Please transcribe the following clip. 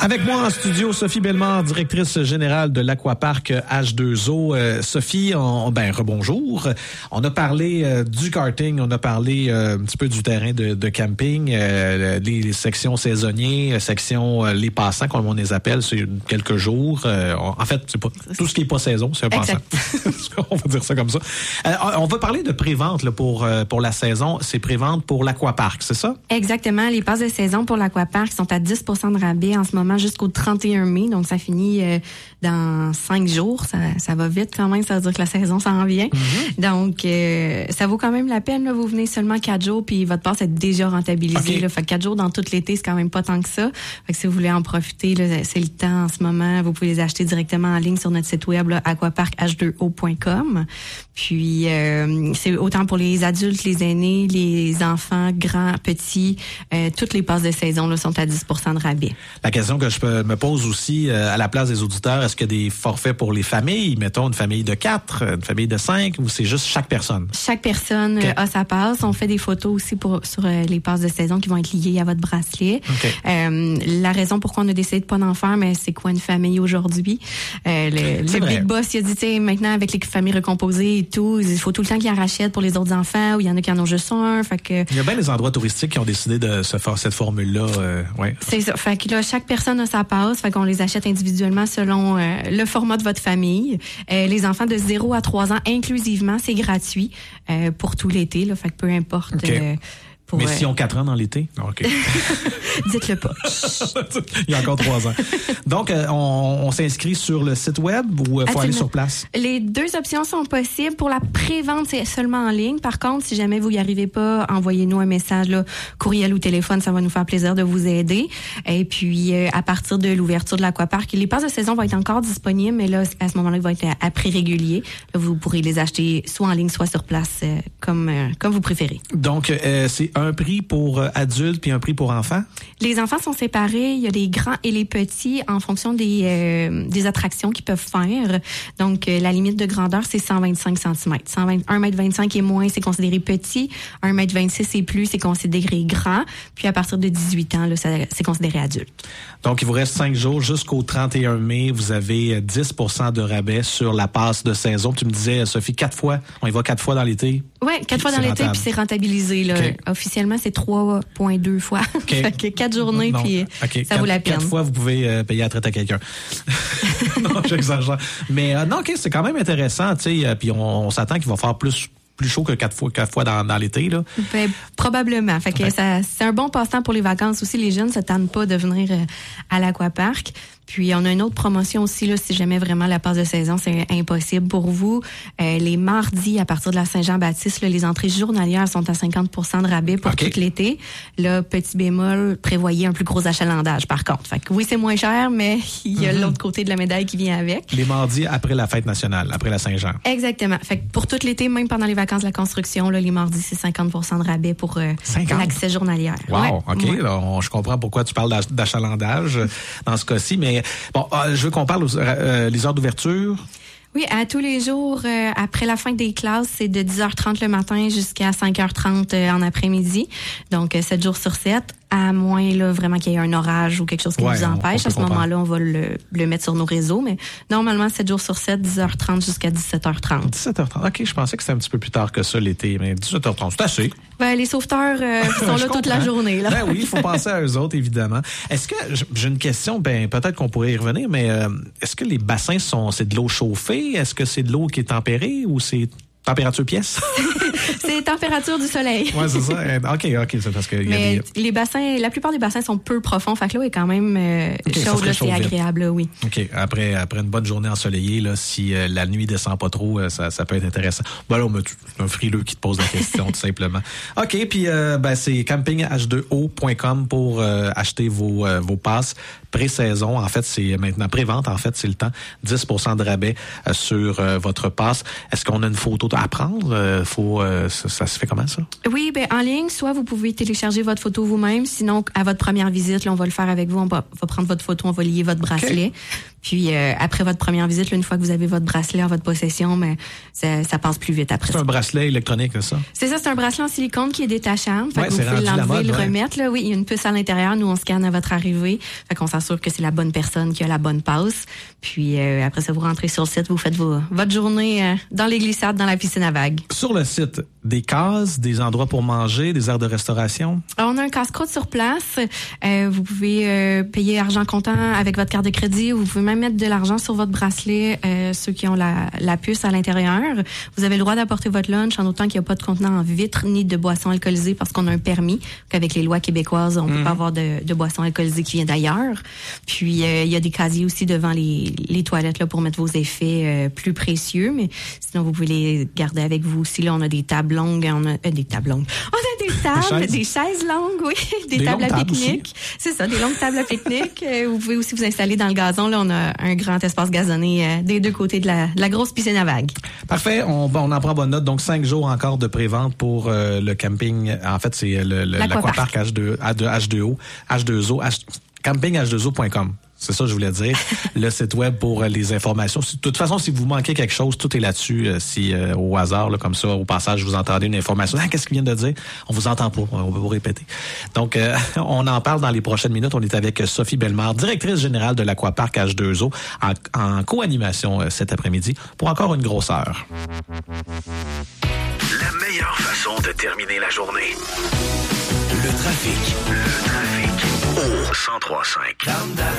Avec moi en studio, Sophie Bellemare, directrice générale de l'Aquapark H2O. Sophie, rebonjour. On a parlé du karting, on a parlé un petit peu du terrain de camping, les sections saisonniers, sections les passants, comme on les appelle, c'est quelques jours. En fait, c'est pas tout ce qui est pas saison, c'est un passant. On va dire ça comme ça. On va parler de pré-vente là, pour la saison. C'est pré-vente pour l'Aquapark, c'est ça? Exactement. Les passes de saison pour l'Aquapark sont à 10 % de rabais en ce moment jusqu'au 31 mai. Donc, ça finit dans 5 jours. Ça va vite quand même. Ça veut dire que la saison s'en vient. Mm-hmm. Donc, ça vaut quand même la peine. Là. Vous venez seulement 4 jours puis votre passe est déjà rentabilisée. Okay. Là. Fait que 4 jours dans tout l'été, c'est quand même pas tant que ça. Fait que si vous voulez en profiter, là, c'est le temps en ce moment. Vous pouvez les acheter directement en ligne sur notre site web, là, aquaparkh2o.com. Puis, c'est autant pour les adultes, les aînés, les enfants, grands, petits. Toutes les passes de saison là, sont à 10 % de rabais. La question que je me pose aussi à la place des auditeurs, est-ce qu'il y a des forfaits pour les familles? Mettons une famille de 4, une famille de 5 ou c'est juste chaque personne? Chaque personne a sa passe. On fait des photos aussi sur les passes de saison qui vont être liées à votre bracelet. Okay. La raison pourquoi on a décidé de pas en faire, mais c'est quoi une famille aujourd'hui? Le Big Boss, il a dit, tu sais, maintenant avec les familles recomposées et tout, il faut tout le temps qu'ils en rachètent pour les autres enfants ou il y en a qui en ont juste un. Fait que... Il y a bien des endroits touristiques qui ont décidé de se faire cette formule-là. Ouais. C'est ça. Fait que là, chaque personne a sa passe. Fait qu'on les achète individuellement selon le format de votre famille. Les enfants de 0 à 3 ans inclusivement, c'est gratuit pour tout l'été. Là, fait que peu importe... Okay. Mais s'ils ont 4 ans dans l'été? OK. Dites-le pas. Il y a encore 3 ans. Donc, on s'inscrit sur le site web ou il faut aller sur place? Les deux options sont possibles. Pour la pré-vente, c'est seulement en ligne. Par contre, si jamais vous n'y arrivez pas, envoyez-nous un message, là, courriel ou téléphone. Ça va nous faire plaisir de vous aider. Et puis, à partir de l'ouverture de l'Aquapark, les passes de saison vont être encore disponibles, mais là, à ce moment-là, ils vont être à prix régulier. Là, vous pourrez les acheter soit en ligne, soit sur place, comme vous préférez. Donc, c'est un prix pour adultes puis un prix pour enfants? Les enfants sont séparés. Il y a les grands et les petits en fonction des attractions qu'ils peuvent faire. Donc, la limite de grandeur, c'est 125 cm. 1,25 m et moins, c'est considéré petit. 1,26 m et plus, c'est considéré grand. Puis, à partir de 18 ans, là, c'est considéré adulte. Donc, il vous reste 5 jours jusqu'au 31 mai. Vous avez 10 % de rabais sur la passe de saison. Tu me disais, Sophie, 4 fois. On y va 4 fois dans l'été? Oui, 4 fois dans l'été, puis c'est rentabilisé. Là. Okay. Officiellement, c'est 3,2 fois. Okay. Fait que 4 journées, puis ça vaut la peine. 4 fois, vous pouvez payer la traite à quelqu'un. Non, j'exagère. Mais non, OK, c'est quand même intéressant. Puis on s'attend qu'il va faire plus chaud que 4 fois dans l'été, là. Ben, probablement. Fait que c'est un bon passe-temps pour les vacances aussi. Les jeunes ne se tannent pas de venir à l'Aquapark. Puis, on a une autre promotion aussi, là, si jamais vraiment la passe de saison, c'est impossible pour vous. Les mardis, à partir de la Saint-Jean-Baptiste, là, les entrées journalières sont à 50 % de rabais pour tout l'été. Là, petit bémol, prévoyez un plus gros achalandage, par contre. Fait que oui, c'est moins cher, mais il y a l'autre côté de la médaille qui vient avec. Les mardis après la fête nationale, après la Saint-Jean. Exactement. Fait que pour tout l'été, même pendant les vacances de la construction, là, les mardis, c'est 50 % de rabais pour l'accès journalière. Wow, ouais. OK. Ouais. Là, je comprends pourquoi tu parles d'achalandage dans ce cas-ci, mais bon, je veux qu'on parle les heures d'ouverture. Oui, à tous les jours, après la fin des classes, c'est de 10h30 le matin jusqu'à 5h30 en après-midi. Donc, 7 jours sur 7. À moins là vraiment qu'il y ait un orage ou quelque chose qui nous empêche. À ce moment-là, on va le mettre sur nos réseaux. Mais normalement, 7 jours sur 7, 10h30 jusqu'à 17h30. 17h30. OK, je pensais que c'était un petit peu plus tard que ça l'été, mais 17h30, c'est assez. Ben, les sauveteurs sont là toute la journée. Là. Ben oui, il faut penser à eux autres, évidemment. Est-ce que, j'ai une question, peut-être qu'on pourrait y revenir, mais est-ce que les bassins c'est de l'eau chauffée? Est-ce que c'est de l'eau qui est tempérée ou c'est température pièce? C'est température du soleil. Oui, c'est ça. OK, c'est parce que... Mais les bassins, la plupart des bassins sont peu profonds, fait que l'eau est quand même chaude, là, c'est agréable, là, oui. OK, après une bonne journée ensoleillée, là, si la nuit descend pas trop, ça peut être intéressant. Bon, là, c'est un frileux qui te pose la question, tout simplement. OK, puis c'est campinghd2o.com pour acheter vos passes pré-saison. En fait, c'est maintenant pré-vente, en fait, c'est le temps. 10 % de rabais sur votre passe. Est-ce qu'on a une photo à prendre? Ça se fait comment, ça? Oui, en ligne, soit vous pouvez télécharger votre photo vous-même, sinon, à votre première visite, là, on va le faire avec vous, on va prendre votre photo, on va lier votre bracelet. Puis après votre première visite, là, une fois que vous avez votre bracelet en votre possession, mais ça passe plus vite après. C'est un bracelet électronique, c'est ça? C'est ça, c'est un bracelet en silicone qui est détachable. Fait que vous c'est pouvez l'enlever, le ouais. remettre. Là. Oui, il y a une puce à l'intérieur. Nous, on scanne à votre arrivée. Fait qu'on s'assure que c'est la bonne personne qui a la bonne passe. Puis après ça, vous rentrez sur le site, vous faites votre journée dans les glissades, dans la piscine à vagues. Sur le site, des cases, des endroits pour manger, des aires de restauration? Alors, on a un casse-croûte sur place. Vous pouvez payer argent comptant avec votre carte de crédit. Vous pouvez même mettre de l'argent sur votre bracelet, ceux qui ont la puce à l'intérieur. Vous avez le droit d'apporter votre lunch en autant qu'il n'y a pas de contenant en vitre ni de boissons alcoolisées parce qu'on a un permis. Qu'avec les lois québécoises, on peut pas avoir de boissons alcoolisées qui viennent d'ailleurs. Puis, il y a des casiers aussi devant les toilettes là, pour mettre vos effets plus précieux. Mais sinon, vous pouvez les garder avec vous aussi. Là, on a des tables longues. On a des tables longues. On a des tables, des chaises longues, oui. Des tables à pique-nique. C'est ça, des longues tables à pique-nique. Vous pouvez aussi vous installer dans le gazon. Là, on a un grand espace gazonné des deux côtés de la grosse piscine à vagues. Parfait. On en prend bonne note. Donc, 5 jours encore de pré-vente pour le camping. En fait, c'est l'Aquapark H2O, campingh2o.com. C'est ça que je voulais dire. Le site web pour les informations. De toute façon, si vous manquez quelque chose, tout est là-dessus. Si au hasard, là, comme ça, au passage, vous entendez une information. Qu'est-ce qu'il vient de dire? On vous entend pas. On va vous répéter. Donc, on en parle dans les prochaines minutes. On est avec Sophie Bellemare, directrice générale de l'Aquapark H2O, en co-animation cet après-midi pour encore une grosse heure. La meilleure façon de terminer la journée. Le trafic. Au 103.5.